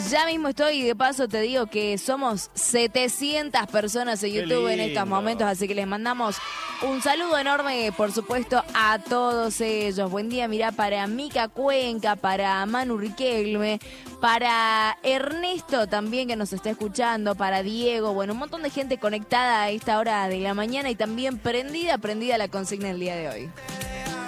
Ya mismo estoy y de paso te digo que somos 700 personas en YouTube en estos momentos, así que les mandamos un saludo enorme, por supuesto, a todos ellos. Buen día, mirá, para Mica Cuenca, para Manu Riquelme, para Ernesto también que nos está escuchando, para Diego, bueno, un montón de gente conectada a esta hora de la mañana y también prendida la consigna del día de hoy.